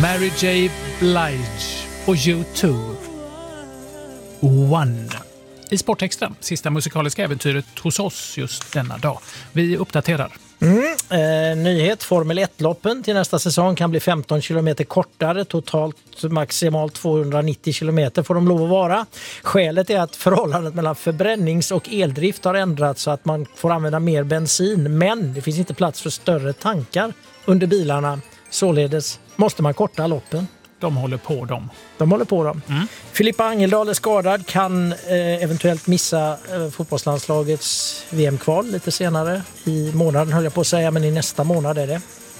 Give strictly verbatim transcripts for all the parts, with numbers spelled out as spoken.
Mary J. Blige och U två. One. I Sportextra, sista musikaliska äventyret hos oss just denna dag. Vi uppdaterar. Mm, eh, nyhet, Formel ett-loppen till nästa säsong kan bli femton kilometer kortare, totalt maximalt tvåhundranittio kilometer får de lov att vara. Skälet är att förhållandet mellan förbrännings- och eldrift har ändrats så att man får använda mer bensin, men det finns inte plats för större tankar under bilarna. Således måste man korta loppen. De håller på dem. De håller på dem. Mm. Filippa Angeldal är skadad, kan eh, eventuellt missa eh, fotbollslandslagets V M-kval lite senare i månaden, höll jag på att säga, men i nästa månad är det.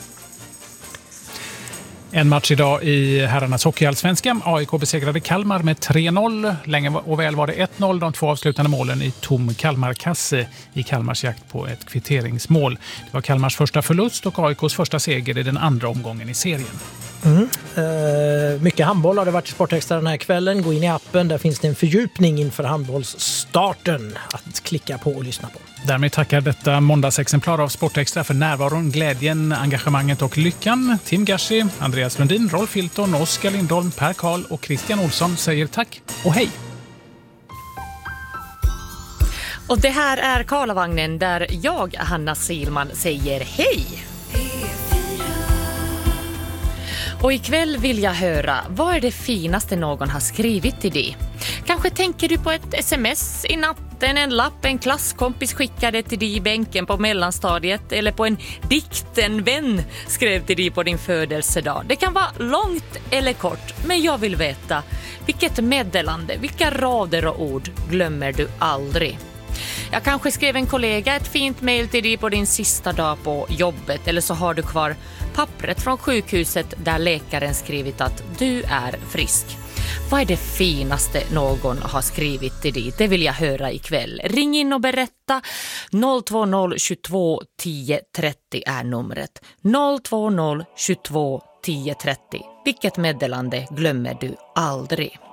En match idag i herrarnas hockeyallsvenskan. A I K besegrade Kalmar med tre noll. Länge och väl var det ett noll. De två avslutande målen i tom Kalmarkasse i Kalmars jakt på ett kvitteringsmål. Det var Kalmars första förlust och A I K:s första seger i den andra omgången i serien. Mm. Uh, mycket handboll har det varit i Sportextra den här kvällen. Gå in i appen, där finns det en fördjupning inför handbollsstarten att klicka på och lyssna på. Därmed tackar detta måndagsexemplar av Sportextra för närvaron, glädjen, engagemanget och lyckan. Tim Gashi, Andreas Lundin, Rolf Hilton, Oskar Lindholm, Per Karl och Christian Olsson säger tack och hej! Och det här är Karlavagnen där jag, Hanna Silman, säger hej! Och ikväll vill jag höra, vad är det finaste någon har skrivit till dig? Kanske tänker du på ett sms i natten, en lapp en klasskompis skickade till dig i bänken på mellanstadiet, eller på en dikt en vän skrev till dig på din födelsedag. Det kan vara långt eller kort, men jag vill veta, vilket meddelande, vilka rader och ord glömmer du aldrig? Jag kanske skrev en kollega ett fint mejl till dig på din sista dag på jobbet, eller så har du kvar pappret från sjukhuset där läkaren skrivit att du är frisk. Vad är det finaste någon har skrivit till dig? Det vill jag höra ikväll. Ring in och berätta. noll två noll tjugotvå tio trettio är numret. noll två noll tjugotvå tio trettio. Vilket meddelande glömmer du aldrig?